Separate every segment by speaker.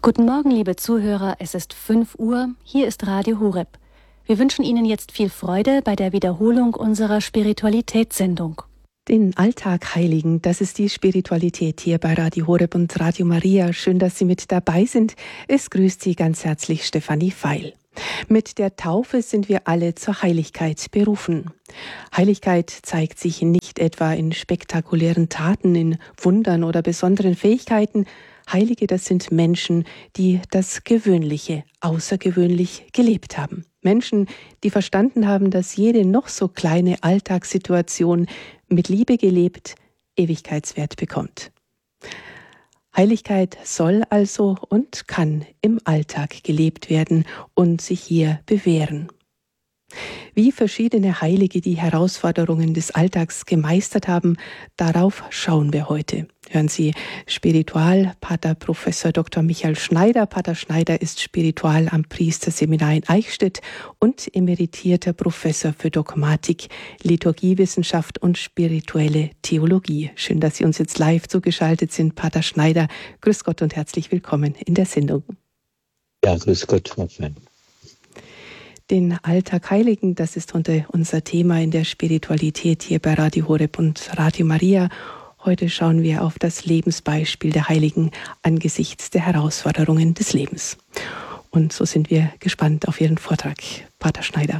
Speaker 1: Guten Morgen, liebe Zuhörer, es ist 5 Uhr, hier ist Radio Horeb. Wir wünschen Ihnen jetzt viel Freude bei der Wiederholung unserer Spiritualitätssendung.
Speaker 2: Den Alltag heiligen, das ist die Spiritualität hier bei Radio Horeb und Radio Maria. Schön, dass Sie mit dabei sind. Es grüßt Sie ganz herzlich Stefanie Feil. Mit der Taufe sind wir alle zur Heiligkeit berufen. Heiligkeit zeigt sich nicht etwa in spektakulären Taten, in Wundern oder besonderen Fähigkeiten. Heilige, das sind Menschen, die das Gewöhnliche außergewöhnlich gelebt haben. Menschen, die verstanden haben, dass jede noch so kleine Alltagssituation mit Liebe gelebt Ewigkeitswert bekommt. Heiligkeit soll also und kann im Alltag gelebt werden und sich hier bewähren. Wie verschiedene Heilige die Herausforderungen des Alltags gemeistert haben, darauf schauen wir heute. Hören Sie Spiritualpater Professor Dr. Michael Schneider. Pater Schneider ist Spiritual am Priesterseminar in Eichstätt und emeritierter Professor für Dogmatik, Liturgiewissenschaft und spirituelle Theologie. Schön, dass Sie uns jetzt live zugeschaltet sind, Pater Schneider. Grüß Gott und herzlich willkommen in der Sendung.
Speaker 3: Ja, grüß Gott, Frau Fein.
Speaker 2: Den Alltag heiligen, das ist heute unser Thema in der Spiritualität hier bei Radio Horeb und Radio Maria. Heute schauen wir auf das Lebensbeispiel der Heiligen angesichts der Herausforderungen des Lebens. Und so sind wir gespannt auf Ihren Vortrag, Pater Schneider.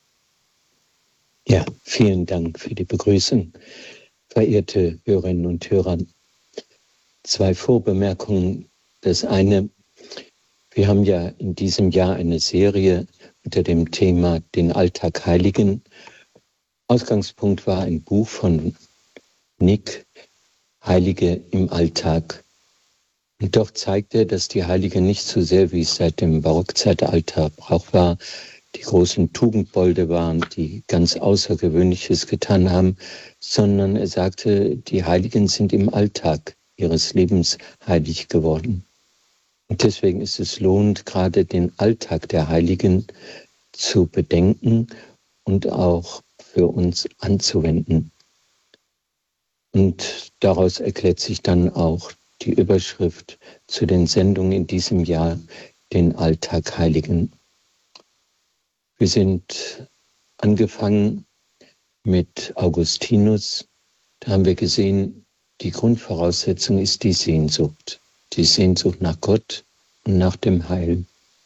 Speaker 3: Ja, vielen Dank für die Begrüßung, verehrte Hörerinnen und Hörer. 2 Vorbemerkungen. Das eine, wir haben ja in diesem Jahr eine Serie unter dem Thema den Alltag heiligen. Ausgangspunkt war ein Buch von Nick, Heilige im Alltag. Und doch zeigt er, dass die Heiligen nicht so sehr, wie es seit dem Barockzeitalter Brauch war, die großen Tugendbolde waren, die ganz Außergewöhnliches getan haben, sondern er sagte, die Heiligen sind im Alltag ihres Lebens heilig geworden. Und deswegen ist es lohnend, gerade den Alltag der Heiligen zu bedenken und auch für uns anzuwenden. Und daraus erklärt sich dann auch die Überschrift zu den Sendungen in diesem Jahr, den Alltag heiligen. Wir sind angefangen mit Augustinus. Da haben wir gesehen, die Grundvoraussetzung ist die Sehnsucht. Die Sehnsucht nach Gott und nach dem Heil.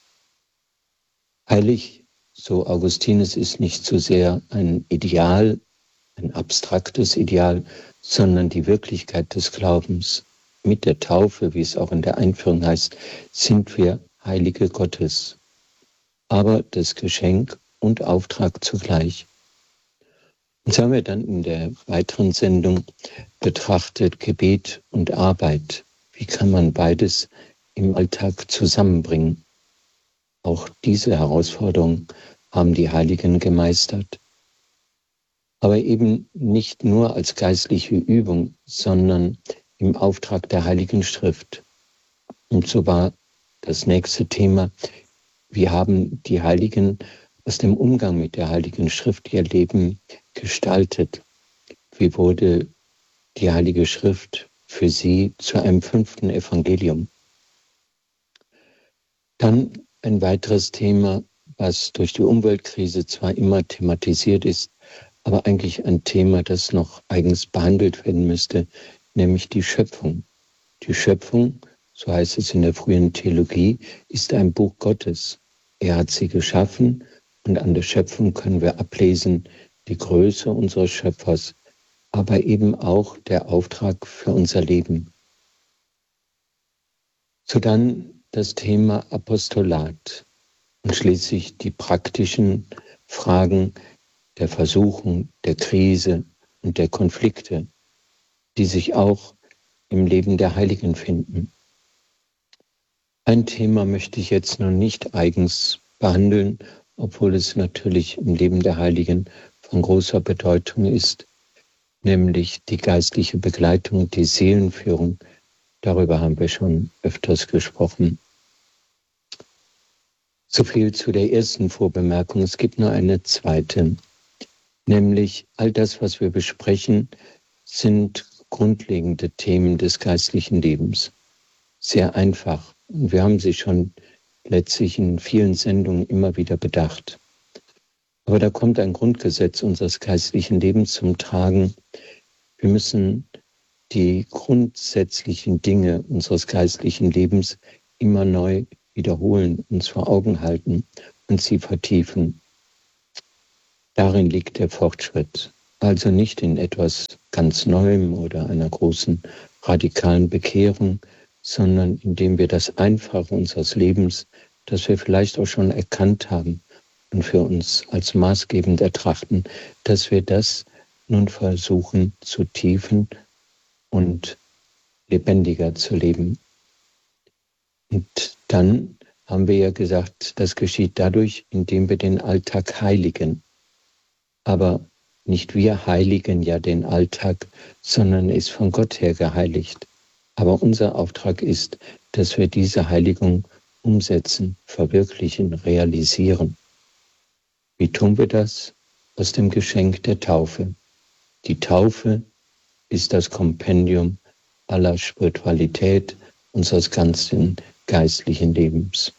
Speaker 3: Heilig, so Augustinus, ist nicht so sehr ein Ideal, ein abstraktes Ideal, sondern die Wirklichkeit des Glaubens. Mit der Taufe, wie es auch in der Einführung heißt, sind wir Heilige Gottes. Aber das Geschenk und Auftrag zugleich. Und so haben wir dann in der weiteren Sendung betrachtet Gebet und Arbeit. Wie kann man beides im Alltag zusammenbringen? Auch diese Herausforderung haben die Heiligen gemeistert. Aber eben nicht nur als geistliche Übung, sondern im Auftrag der Heiligen Schrift. Und so war das nächste Thema, wie haben die Heiligen aus dem Umgang mit der Heiligen Schrift ihr Leben gestaltet? Wie wurde die Heilige Schrift für sie zu einem 5. Evangelium? Dann ein weiteres Thema, was durch die Umweltkrise zwar immer thematisiert ist, aber eigentlich ein Thema, das noch eigens behandelt werden müsste, nämlich die Schöpfung. Die Schöpfung, so heißt es in der frühen Theologie, ist ein Buch Gottes. Er hat sie geschaffen und an der Schöpfung können wir ablesen die Größe unseres Schöpfers, aber eben auch der Auftrag für unser Leben. So dann das Thema Apostolat und schließlich die praktischen Fragen der Versuchung, der Krise und der Konflikte, die sich auch im Leben der Heiligen finden. Ein Thema möchte ich jetzt noch nicht eigens behandeln, obwohl es natürlich im Leben der Heiligen von großer Bedeutung ist, nämlich die geistliche Begleitung, die Seelenführung. Darüber haben wir schon öfters gesprochen. So viel zu der ersten Vorbemerkung. Es gibt nur eine zweite, nämlich all das, was wir besprechen, sind grundlegende Themen des geistlichen Lebens. Sehr einfach Und wir haben sie schon letztlich in vielen Sendungen immer wieder bedacht. Aber da kommt ein Grundgesetz unseres geistlichen Lebens zum Tragen. Wir müssen die grundsätzlichen Dinge unseres geistlichen Lebens immer neu wiederholen, uns vor Augen halten und sie vertiefen. Darin liegt der Fortschritt. Also nicht in etwas ganz Neuem oder einer großen radikalen Bekehrung, sondern indem wir das Einfache unseres Lebens, das wir vielleicht auch schon erkannt haben und für uns als maßgebend ertrachten, dass wir das nun versuchen zu tiefen und lebendiger zu leben. Und dann haben wir ja gesagt, das geschieht dadurch, indem wir den Alltag heiligen. Aber nicht wir heiligen ja den Alltag, sondern er ist von Gott her geheiligt. Aber unser Auftrag ist, dass wir diese Heiligung umsetzen, verwirklichen, realisieren. Wie tun wir das? Aus dem Geschenk der Taufe. Die Taufe ist das Kompendium aller Spiritualität unseres ganzen geistlichen Lebens.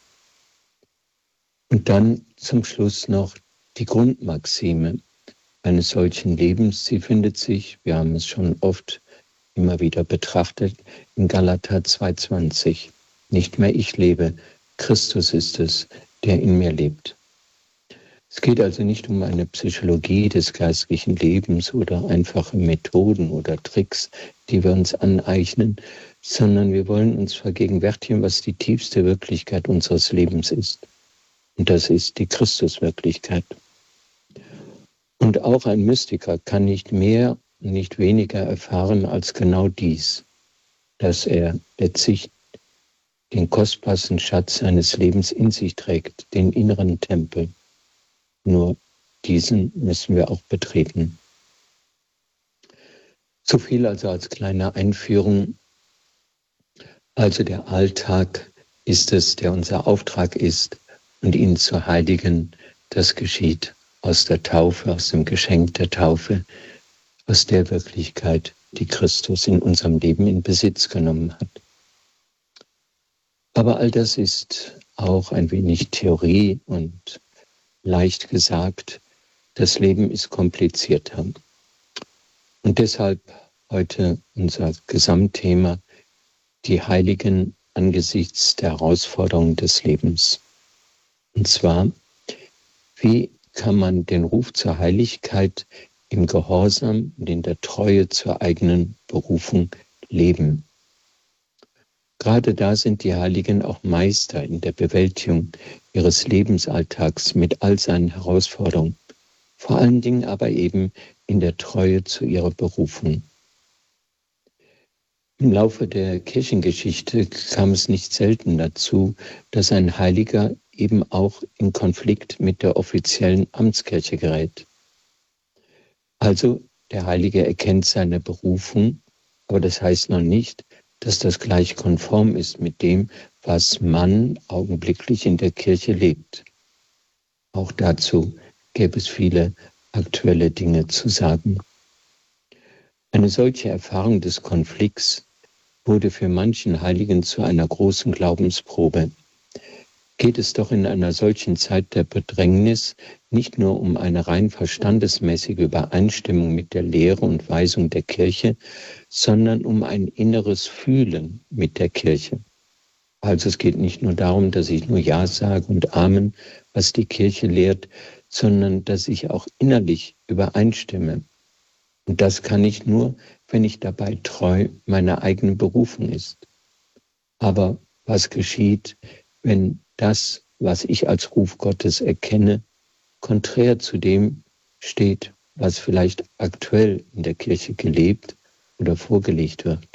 Speaker 3: Und dann zum Schluss noch die Grundmaxime eines solchen Lebens. Sie findet sich, wir haben es schon oft immer wieder betrachtet, in Galater 2,20. Nicht mehr ich lebe, Christus ist es, der in mir lebt. Es geht also nicht um eine Psychologie des geistlichen Lebens oder einfache Methoden oder Tricks, die wir uns aneignen, sondern wir wollen uns vergegenwärtigen, was die tiefste Wirklichkeit unseres Lebens ist. Und das ist die Christuswirklichkeit. Und auch ein Mystiker kann nicht mehr, nicht weniger erfahren als genau dies, dass er letztlich den kostbarsten Schatz seines Lebens in sich trägt, den inneren Tempel. Nur diesen müssen wir auch betreten. So viel also als kleine Einführung. Also der Alltag ist es, der unser Auftrag ist, und ihn zu heiligen, das geschieht aus der Taufe, aus dem Geschenk der Taufe, aus der Wirklichkeit, die Christus in unserem Leben in Besitz genommen hat. Aber all das ist auch ein wenig Theorie und leicht gesagt, das Leben ist komplizierter. Und deshalb heute unser Gesamtthema, die Heiligen angesichts der Herausforderungen des Lebens. Und zwar, wie kann man den Ruf zur Heiligkeit im Gehorsam und in der Treue zur eigenen Berufung leben? Gerade da sind die Heiligen auch Meister in der Bewältigung ihres Lebensalltags mit all seinen Herausforderungen, vor allen Dingen aber eben in der Treue zu ihrer Berufung. Im Laufe der Kirchengeschichte kam es nicht selten dazu, dass ein Heiliger eben auch in Konflikt mit der offiziellen Amtskirche gerät. Also der Heilige erkennt seine Berufung, aber das heißt noch nicht, dass das gleich konform ist mit dem, was man augenblicklich in der Kirche lebt. Auch dazu gäbe es viele aktuelle Dinge zu sagen. Eine solche Erfahrung des Konflikts wurde für manchen Heiligen zu einer großen Glaubensprobe. Geht es doch in einer solchen Zeit der Bedrängnis nicht nur um eine rein verstandesmäßige Übereinstimmung mit der Lehre und Weisung der Kirche, sondern um ein inneres Fühlen mit der Kirche. Also es geht nicht nur darum, dass ich nur Ja sage und Amen, was die Kirche lehrt, sondern dass ich auch innerlich übereinstimme. Und das kann ich nur, wenn ich dabei treu meiner eigenen Berufung ist. Aber was geschieht, wenn das, was ich als Ruf Gottes erkenne, konträr zu dem steht, was vielleicht aktuell in der Kirche gelebt oder vorgelegt wird?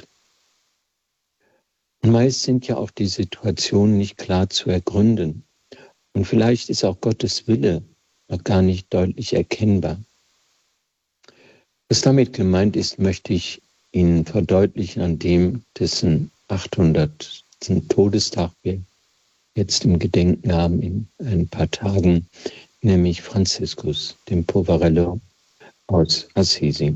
Speaker 3: Und meist sind ja auch die Situationen nicht klar zu ergründen. Und vielleicht ist auch Gottes Wille noch gar nicht deutlich erkennbar. Was damit gemeint ist, möchte ich Ihnen verdeutlichen an dem, dessen 800. Todestag wir jetzt im Gedenken haben in ein paar Tagen, nämlich Franziskus, dem Poverello aus Assisi.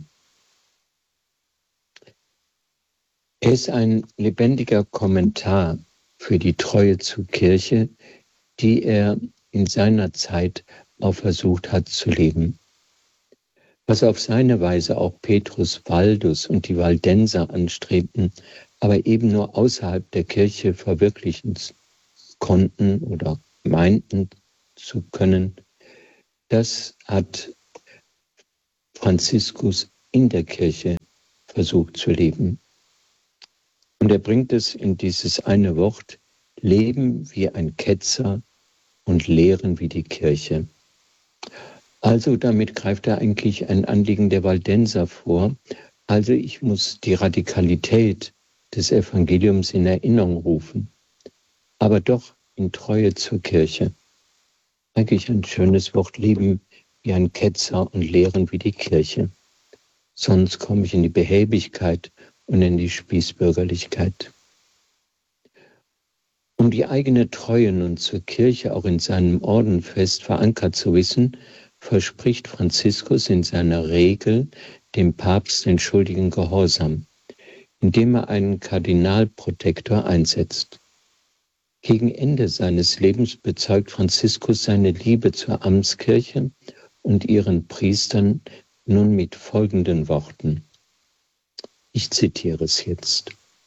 Speaker 3: Er ist ein lebendiger Kommentar für die Treue zur Kirche, die er in seiner Zeit auch versucht hat zu leben. Was auf seine Weise auch Petrus Valdus und die Waldenser anstrebten, aber eben nur außerhalb der Kirche verwirklichen konnten oder meinten zu können, das hat Franziskus in der Kirche versucht zu leben. Und er bringt es in dieses eine Wort: Leben wie ein Ketzer und lehren wie die Kirche. Also damit greift er eigentlich ein Anliegen der Waldenser vor. Also ich muss die Radikalität des Evangeliums in Erinnerung rufen, aber doch in Treue zur Kirche. Eigentlich ein schönes Wort: Leben wie ein Ketzer und lehren wie die Kirche. Sonst komme ich in die Behäbigkeit und in die Spießbürgerlichkeit. Um die eigene Treue nun zur Kirche auch in seinem Orden fest verankert zu wissen, verspricht Franziskus in seiner Regel dem Papst den schuldigen Gehorsam, indem er einen Kardinalprotektor einsetzt. Gegen Ende seines Lebens bezeugt Franziskus seine Liebe zur Amtskirche und ihren Priestern nun mit folgenden Worten. Ich zitiere es jetzt.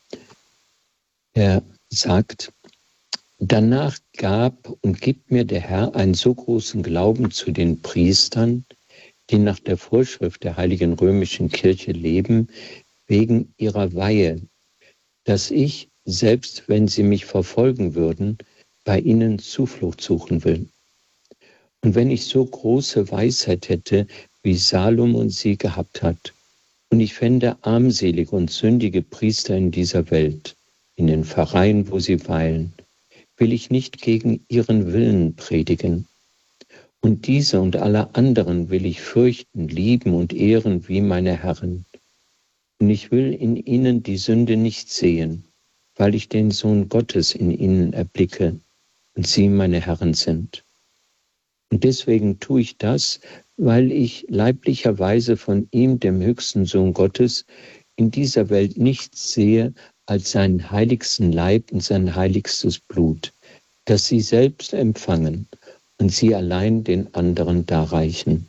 Speaker 3: Er sagt: Danach gab und gibt mir der Herr einen so großen Glauben zu den Priestern, die nach der Vorschrift der Heiligen Römischen Kirche leben, wegen ihrer Weihe, dass ich, selbst wenn sie mich verfolgen würden, bei ihnen Zuflucht suchen will. Und wenn ich so große Weisheit hätte, wie Salomon sie gehabt hat, und ich fände armselige und sündige Priester in dieser Welt, in den Pfarreien, wo sie weilen, will ich nicht gegen ihren Willen predigen. Und diese und alle anderen will ich fürchten, lieben und ehren wie meine Herren. Und ich will in ihnen die Sünde nicht sehen, weil ich den Sohn Gottes in ihnen erblicke und sie meine Herren sind. Und deswegen tue ich das, weil ich leiblicherweise von ihm, dem höchsten Sohn Gottes, in dieser Welt nichts sehe als seinen heiligsten Leib und sein heiligstes Blut, das sie selbst empfangen und sie allein den anderen darreichen.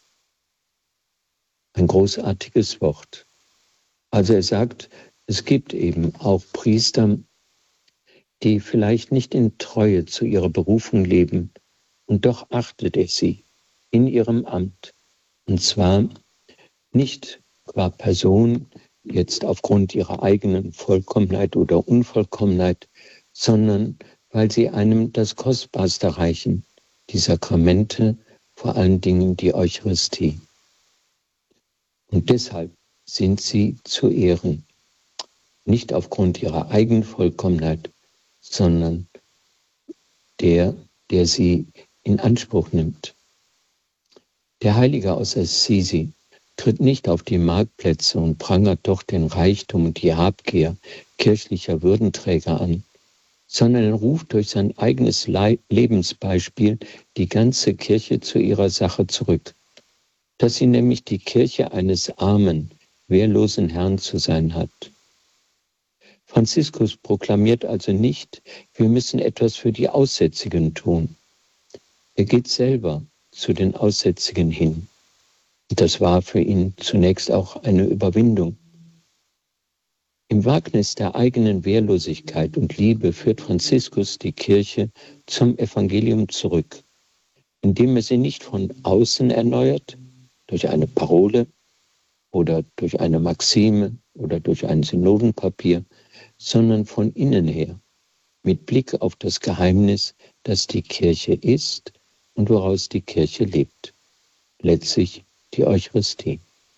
Speaker 3: Ein großartiges Wort. Also er sagt, es gibt eben auch Priester, die vielleicht nicht in Treue zu ihrer Berufung leben, und doch achtet er sie in ihrem Amt. Und zwar nicht qua Person, jetzt aufgrund ihrer eigenen Vollkommenheit oder Unvollkommenheit, sondern weil sie einem das Kostbarste reichen, die Sakramente, vor allen Dingen die Eucharistie. Und deshalb sind sie zu ehren, nicht aufgrund ihrer eigenen Vollkommenheit, sondern der sie in Anspruch nimmt. Der Heilige aus Assisi tritt nicht auf die Marktplätze und prangert doch den Reichtum und die Habgier kirchlicher Würdenträger an, sondern er ruft durch sein eigenes Lebensbeispiel die ganze Kirche zu ihrer Sache zurück, dass sie nämlich die Kirche eines armen, wehrlosen Herrn zu sein hat. Franziskus proklamiert also nicht, wir müssen etwas für die Aussätzigen tun. Er geht selber zu den Aussätzigen hin. Und das war für ihn zunächst auch eine Überwindung. Im Wagnis der eigenen Wehrlosigkeit und Liebe führt Franziskus die Kirche zum Evangelium zurück, indem er sie nicht von außen erneuert, durch eine Parole oder durch eine Maxime oder durch ein Synodenpapier, sondern von innen her, mit Blick auf das Geheimnis, das die Kirche ist und woraus die Kirche lebt, letztlich die Eucharistie.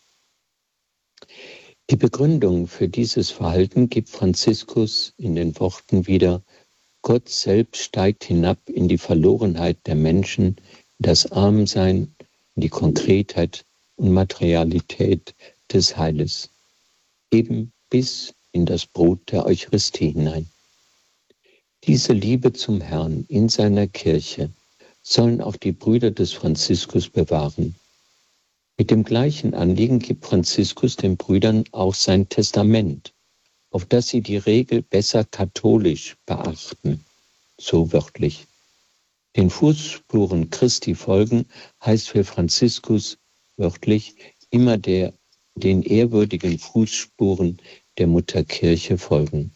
Speaker 3: Die Begründung für dieses Verhalten gibt Franziskus in den Worten wieder: Gott selbst steigt hinab in die Verlorenheit der Menschen, in das Armsein, in die Konkretheit und Materialität des Heiles, eben bis in das Brot der Eucharistie hinein. Diese Liebe zum Herrn in seiner Kirche sollen auch die Brüder des Franziskus bewahren. Mit dem gleichen Anliegen gibt Franziskus den Brüdern auch sein Testament, auf das sie die Regel besser katholisch beachten, so wörtlich. Den Fußspuren Christi folgen heißt für Franziskus wörtlich immer den ehrwürdigen Fußspuren der Mutterkirche folgen.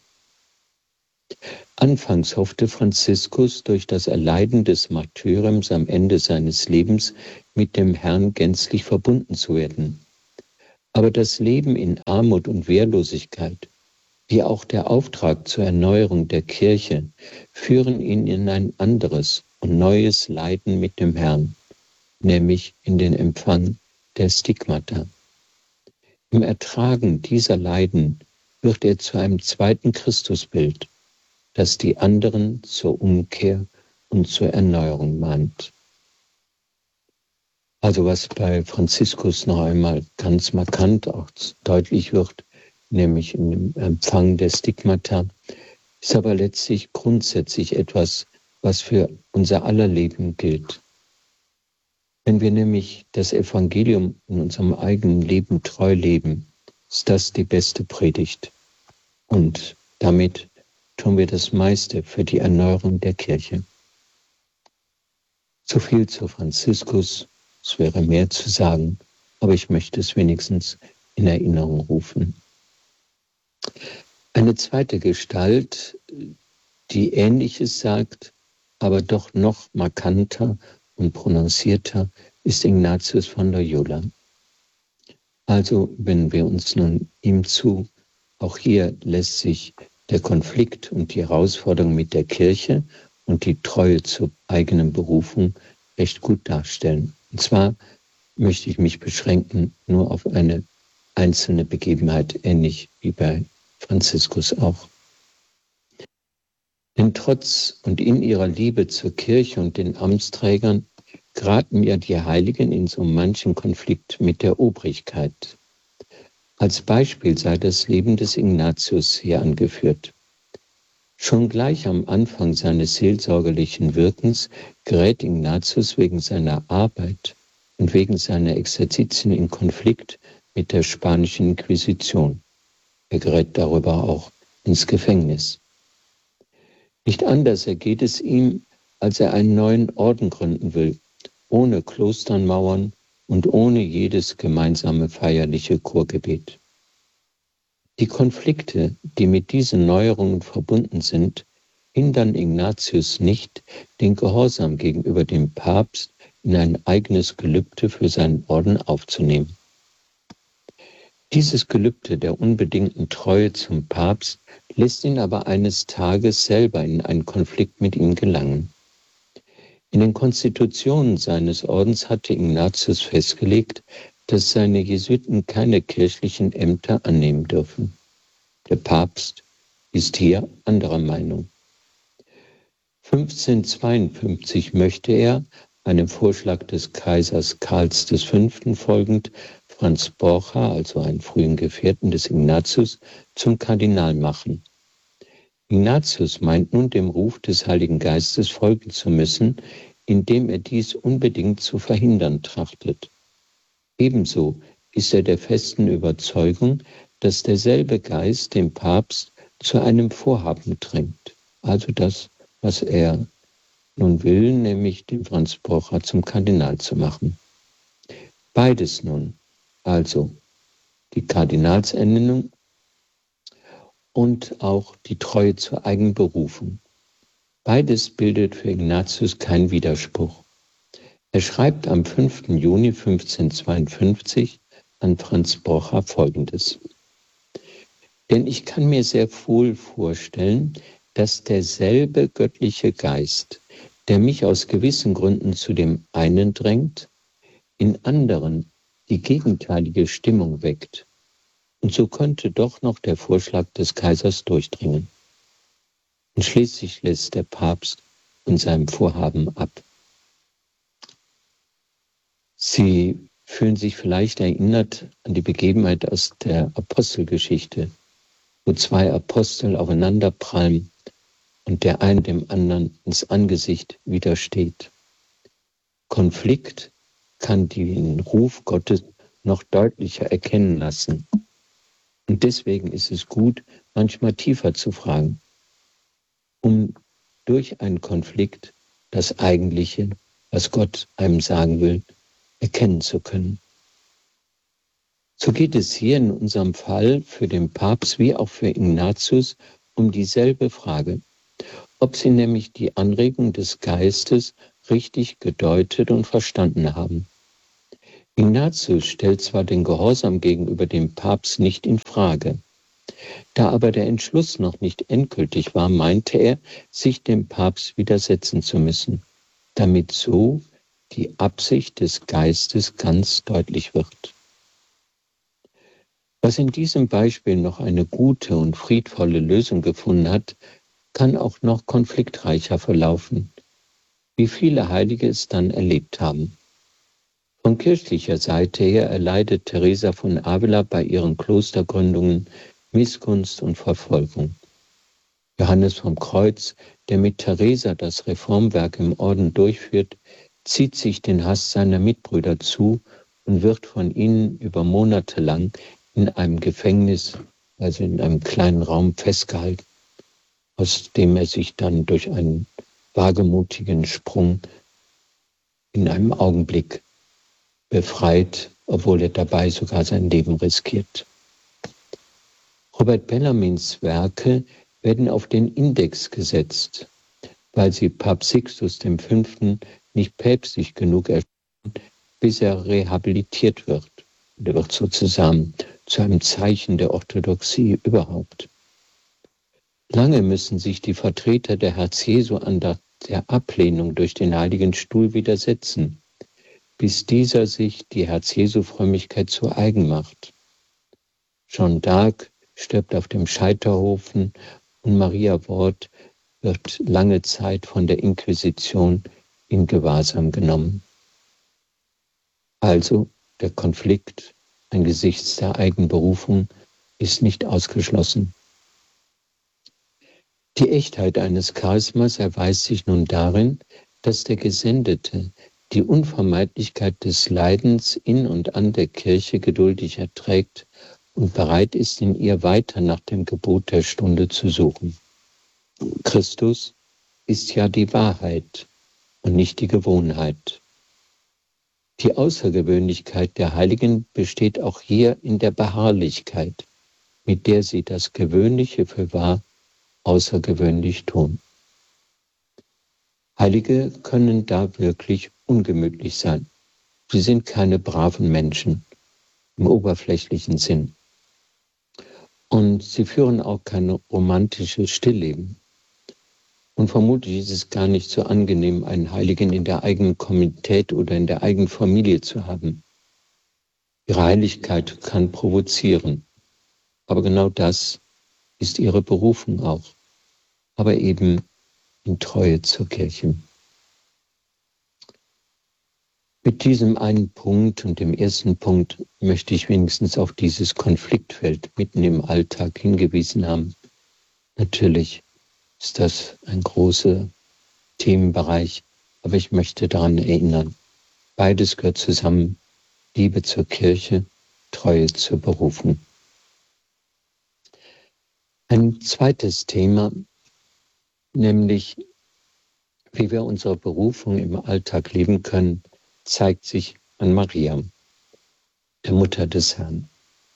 Speaker 3: Anfangs hoffte Franziskus, durch das Erleiden des Martyriums am Ende seines Lebens mit dem Herrn gänzlich verbunden zu werden. Aber das Leben in Armut und Wehrlosigkeit, wie auch der Auftrag zur Erneuerung der Kirche, führen ihn in ein anderes und neues Leiden mit dem Herrn, nämlich in den Empfang der Stigmata. Im Ertragen dieser Leiden wird er zu einem zweiten Christusbild, das die anderen zur Umkehr und zur Erneuerung mahnt. Also was bei Franziskus noch einmal ganz markant auch deutlich wird, nämlich im Empfang der Stigmata, ist aber letztlich grundsätzlich etwas, was für unser aller Leben gilt. Wenn wir nämlich das Evangelium in unserem eigenen Leben treu leben, ist das die beste Predigt. Und damit tun wir das meiste für die Erneuerung der Kirche. So viel zu Franziskus. Es wäre mehr zu sagen, aber ich möchte es wenigstens in Erinnerung rufen. Eine zweite Gestalt, die Ähnliches sagt, aber doch noch markanter und prononcierter, ist Ignatius von Loyola. Also wenden wir uns nun ihm zu. Auch hier lässt sich der Konflikt und die Herausforderung mit der Kirche und die Treue zur eigenen Berufung recht gut darstellen. Und zwar möchte ich mich beschränken nur auf eine einzelne Begebenheit, ähnlich wie bei Franziskus auch. Denn trotz und in ihrer Liebe zur Kirche und den Amtsträgern geraten ja die Heiligen in so manchen Konflikt mit der Obrigkeit. Als Beispiel sei das Leben des Ignatius hier angeführt. Schon gleich am Anfang seines seelsorgerlichen Wirkens gerät Ignatius wegen seiner Arbeit und wegen seiner Exerzitien in Konflikt mit der spanischen Inquisition. Er gerät darüber auch ins Gefängnis. Nicht anders ergeht es ihm, als er einen neuen Orden gründen will, ohne Klosternmauern und ohne jedes gemeinsame feierliche Chorgebet. Die Konflikte, die mit diesen Neuerungen verbunden sind, hindern Ignatius nicht, den Gehorsam gegenüber dem Papst in ein eigenes Gelübde für seinen Orden aufzunehmen. Dieses Gelübde der unbedingten Treue zum Papst lässt ihn aber eines Tages selber in einen Konflikt mit ihm gelangen. In den Konstitutionen seines Ordens hatte Ignatius festgelegt, dass seine Jesuiten keine kirchlichen Ämter annehmen dürfen. Der Papst ist hier anderer Meinung. 1552 möchte er, einem Vorschlag des Kaisers Karls V. folgend, Franz Borja, also einen frühen Gefährten des Ignatius, zum Kardinal machen. Ignatius meint nun, dem Ruf des Heiligen Geistes folgen zu müssen, indem er dies unbedingt zu verhindern trachtet. Ebenso ist er der festen Überzeugung, dass derselbe Geist den Papst zu einem Vorhaben drängt, also das, was er nun will, nämlich den Franz Borja zum Kardinal zu machen. Beides nun, also die Kardinalsernennung und auch die Treue zur eigenen Berufung. Beides bildet für Ignatius keinen Widerspruch. Er schreibt am 5. Juni 1552 an Franz Borja Folgendes: Denn ich kann mir sehr wohl vorstellen, dass derselbe göttliche Geist, der mich aus gewissen Gründen zu dem einen drängt, in anderen die gegenteilige Stimmung weckt. Und so könnte doch noch der Vorschlag des Kaisers durchdringen. Und schließlich lässt der Papst von seinem Vorhaben ab. Sie fühlen sich vielleicht erinnert an die Begebenheit aus der Apostelgeschichte, wo zwei Apostel aufeinanderprallen und der eine dem anderen ins Angesicht widersteht. Konflikt kann den Ruf Gottes noch deutlicher erkennen lassen. Und deswegen ist es gut, manchmal tiefer zu fragen, um durch einen Konflikt das Eigentliche, was Gott einem sagen will, erkennen zu können. So geht es hier in unserem Fall für den Papst wie auch für Ignatius um dieselbe Frage, ob sie nämlich die Anregung des Geistes richtig gedeutet und verstanden haben. Ignatius stellt zwar den Gehorsam gegenüber dem Papst nicht in Frage, da aber der Entschluss noch nicht endgültig war, meinte er, sich dem Papst widersetzen zu müssen, damit so die Absicht des Geistes ganz deutlich wird. Was in diesem Beispiel noch eine gute und friedvolle Lösung gefunden hat, kann auch noch konfliktreicher verlaufen, wie viele Heilige es dann erlebt haben. Von kirchlicher Seite her erleidet Teresa von Avila bei ihren Klostergründungen Missgunst und Verfolgung. Johannes vom Kreuz, der mit Teresa das Reformwerk im Orden durchführt, zieht sich den Hass seiner Mitbrüder zu und wird von ihnen über Monate lang in einem Gefängnis, also in einem kleinen Raum festgehalten, aus dem er sich dann durch einen wagemutigen Sprung in einem Augenblick befreit, obwohl er dabei sogar sein Leben riskiert. Robert Bellarmins Werke werden auf den Index gesetzt, weil sie Papst Sixtus V. nicht päpstlich genug erscheinen, bis er rehabilitiert wird. Er wird sozusagen zu einem Zeichen der Orthodoxie überhaupt. Lange müssen sich die Vertreter der Herz Jesu an der Ablehnung durch den Heiligen Stuhl widersetzen, bis dieser sich die Herz Jesu Frömmigkeit zu eigen macht. Jeanne d'Arc stirbt auf dem Scheiterhaufen und Maria Wort wird lange Zeit von der Inquisition in Gewahrsam genommen. Also der Konflikt angesichts der Eigenberufung ist nicht ausgeschlossen. Die Echtheit eines Charismas erweist sich nun darin, dass der Gesendete die Unvermeidlichkeit des Leidens in und an der Kirche geduldig erträgt und bereit ist, in ihr weiter nach dem Gebot der Stunde zu suchen. Christus ist ja die Wahrheit und nicht die Gewohnheit. Die Außergewöhnlichkeit der Heiligen besteht auch hier in der Beharrlichkeit, mit der sie das Gewöhnliche für wahr außergewöhnlich tun. Heilige können da wirklich ungemütlich sein. Sie sind keine braven Menschen im oberflächlichen Sinn. Und sie führen auch kein romantisches Stillleben. Und vermutlich ist es gar nicht so angenehm, einen Heiligen in der eigenen Kommunität oder in der eigenen Familie zu haben. Ihre Heiligkeit kann provozieren. Aber genau das ist ihre Berufung auch. Aber eben in Treue zur Kirche. Mit diesem einen Punkt und dem ersten Punkt möchte ich wenigstens auf dieses Konfliktfeld mitten im Alltag hingewiesen haben. Natürlich ist das ein großer Themenbereich, aber ich möchte daran erinnern, beides gehört zusammen, Liebe zur Kirche, Treue zur Berufung. Ein zweites Thema, nämlich wie wir unsere Berufung im Alltag leben können, zeigt sich an Maria, der Mutter des Herrn.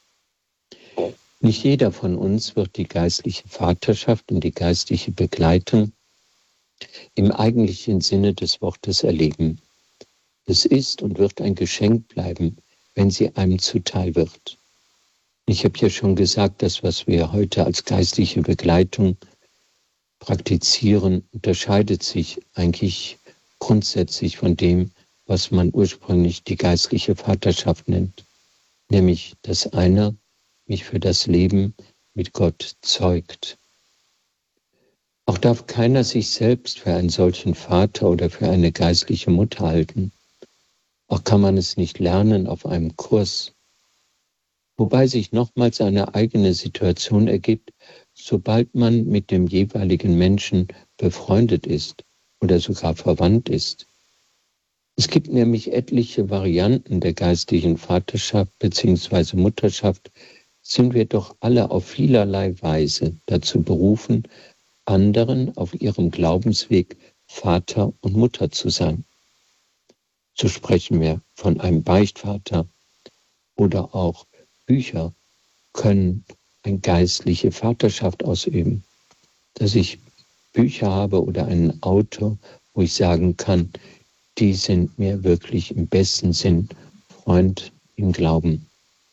Speaker 3: Nicht jeder von uns wird die geistliche Vaterschaft und die geistliche Begleitung im eigentlichen Sinne des Wortes erleben. Es ist und wird ein Geschenk bleiben, wenn sie einem zuteil wird. Ich habe ja schon gesagt, das, was wir heute als geistliche Begleitung praktizieren, unterscheidet sich eigentlich grundsätzlich von dem, was man ursprünglich die geistliche Vaterschaft nennt, nämlich dass einer mich für das Leben mit Gott zeugt. Auch darf keiner sich selbst für einen solchen Vater oder für eine geistliche Mutter halten. Auch kann man es nicht lernen auf einem Kurs. Wobei sich nochmals eine eigene Situation ergibt, sobald man mit dem jeweiligen Menschen befreundet ist oder sogar verwandt ist. Es gibt nämlich etliche Varianten der geistlichen Vaterschaft bzw. Mutterschaft, sind wir doch alle auf vielerlei Weise dazu berufen, anderen auf ihrem Glaubensweg Vater und Mutter zu sein. So sprechen wir von einem Beichtvater oder auch Bücher können eine geistliche Vaterschaft ausüben. Dass ich Bücher habe oder ein Auto, wo ich sagen kann, die sind mir wirklich im besten Sinn Freund im Glauben.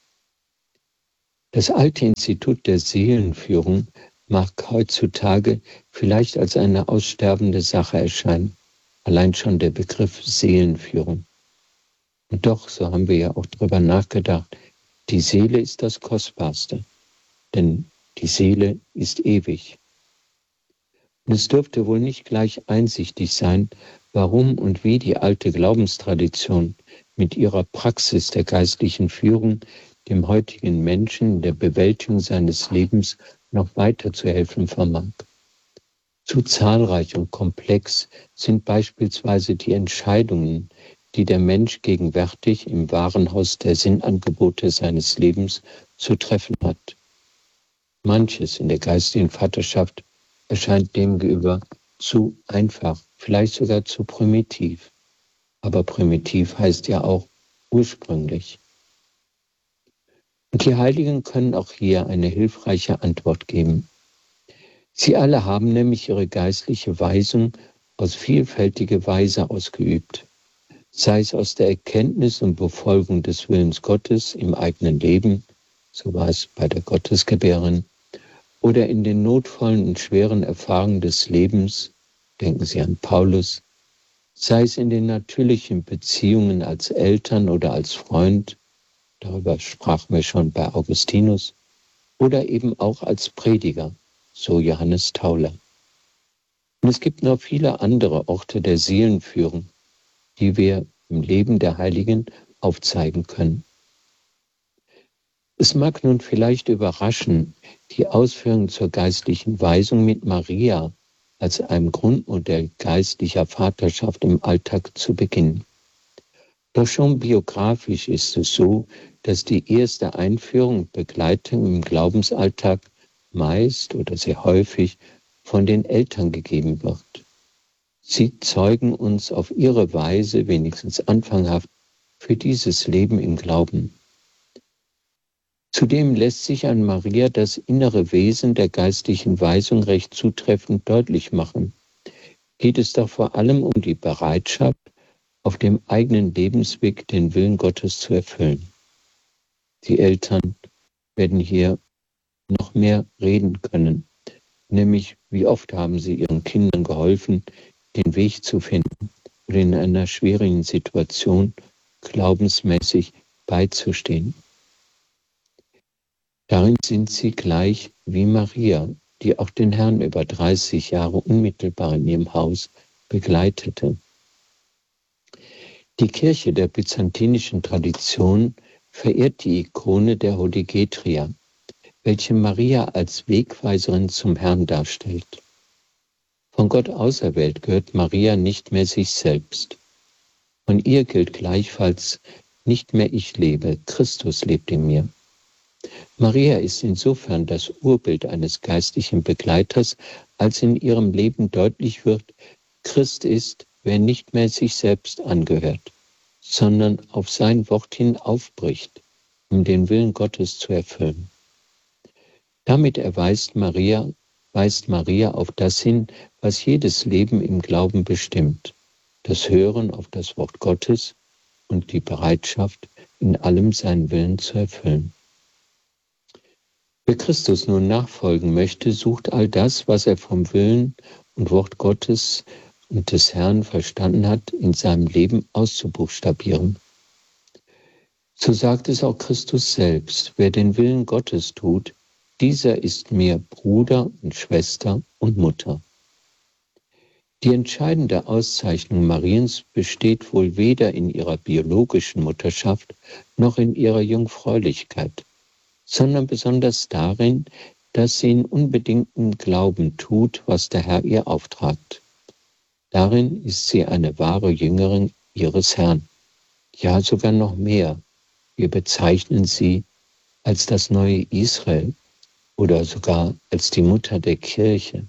Speaker 3: Das alte Institut der Seelenführung mag heutzutage vielleicht als eine aussterbende Sache erscheinen. Allein schon der Begriff Seelenführung. Und doch, so haben wir ja auch darüber nachgedacht, die Seele ist das Kostbarste, denn die Seele ist ewig. Und es dürfte wohl nicht gleich einsichtig sein, warum und wie die alte Glaubenstradition mit ihrer Praxis der geistlichen Führung dem heutigen Menschen in der Bewältigung seines Lebens noch weiter zu helfen vermag. Zu zahlreich und komplex sind beispielsweise die Entscheidungen, die der Mensch gegenwärtig im Warenhaus der Sinnangebote seines Lebens zu treffen hat. Manches in der geistigen Vaterschaft erscheint demgegenüber zu einfach, vielleicht sogar zu primitiv. Aber primitiv heißt ja auch ursprünglich. Und die Heiligen können auch hier eine hilfreiche Antwort geben. Sie alle haben nämlich ihre geistliche Weisung auf vielfältige Weise ausgeübt, sei es aus der Erkenntnis und Befolgung des Willens Gottes im eigenen Leben, so war es bei der Gottesgebärin, oder in den notvollen und schweren Erfahrungen des Lebens, denken Sie an Paulus, sei es in den natürlichen Beziehungen als Eltern oder als Freund, darüber sprachen wir schon bei Augustinus, oder eben auch als Prediger, so Johannes Tauler. Und es gibt noch viele andere Orte der Seelenführung, die wir im Leben der Heiligen aufzeigen können. Es mag nun vielleicht überraschen, die Ausführungen zur geistlichen Weisung mit Maria als einem Grundmodell geistlicher Vaterschaft im Alltag zu beginnen. Doch schon biografisch ist es so, dass die erste Einführung und Begleitung im Glaubensalltag meist oder sehr häufig von den Eltern gegeben wird. Sie zeugen uns auf ihre Weise, wenigstens anfanghaft, für dieses Leben im Glauben. Zudem lässt sich an Maria das innere Wesen der geistlichen Weisung recht zutreffend deutlich machen. Geht es doch vor allem um die Bereitschaft, auf dem eigenen Lebensweg den Willen Gottes zu erfüllen. Die Eltern werden hier noch mehr reden können, nämlich wie oft haben sie ihren Kindern geholfen, den Weg zu finden oder in einer schwierigen Situation glaubensmäßig beizustehen. Darin sind sie gleich wie Maria, die auch den Herrn über 30 Jahre unmittelbar in ihrem Haus begleitete. Die Kirche der byzantinischen Tradition verehrt die Ikone der Hodegetria, welche Maria als Wegweiserin zum Herrn darstellt. Von Gott auserwählt gehört Maria nicht mehr sich selbst. Von ihr gilt gleichfalls, nicht mehr ich lebe, Christus lebt in mir. Maria ist insofern das Urbild eines geistlichen Begleiters, als in ihrem Leben deutlich wird, Christ ist, wer nicht mehr sich selbst angehört, sondern auf sein Wort hin aufbricht, um den Willen Gottes zu erfüllen. Damit weist Maria auf das hin, was jedes Leben im Glauben bestimmt, das Hören auf das Wort Gottes und die Bereitschaft, in allem seinen Willen zu erfüllen. Wer Christus nun nachfolgen möchte, sucht all das, was er vom Willen und Wort Gottes und des Herrn verstanden hat, in seinem Leben auszubuchstabieren. So sagt es auch Christus selbst: Wer den Willen Gottes tut, dieser ist mir Bruder und Schwester und Mutter. Die entscheidende Auszeichnung Mariens besteht wohl weder in ihrer biologischen Mutterschaft noch in ihrer Jungfräulichkeit, sondern besonders darin, dass sie in unbedingtem Glauben tut, was der Herr ihr auftragt. Darin ist sie eine wahre Jüngerin ihres Herrn. Ja, sogar noch mehr. Wir bezeichnen sie als das neue Israel oder sogar als die Mutter der Kirche.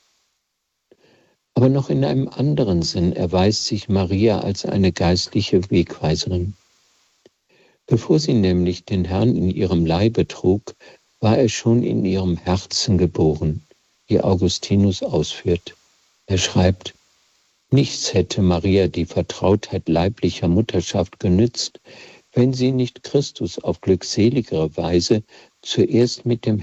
Speaker 3: Aber noch in einem anderen Sinn erweist sich Maria als eine geistliche Wegweiserin. Bevor sie nämlich den Herrn in ihrem Leibe trug, war er schon in ihrem Herzen geboren, wie Augustinus ausführt. Er schreibt: Nichts hätte Maria die Vertrautheit leiblicher Mutterschaft genützt, wenn sie nicht Christus auf glückseligere Weise zuerst mit dem